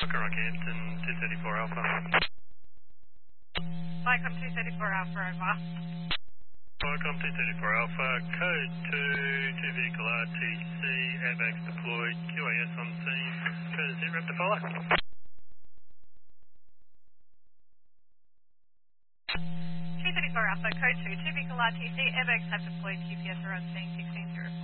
Rockhampton, 234 Alpha. Vicom 234 Alpha, over. Welcome 234 Alpha, code 2 vehicle RTC, airbags deployed, QAS on scene, further zero to follow. 234 Alpha, code 2 vehicle RTC, airbags have deployed, QPS are on scene, 1604.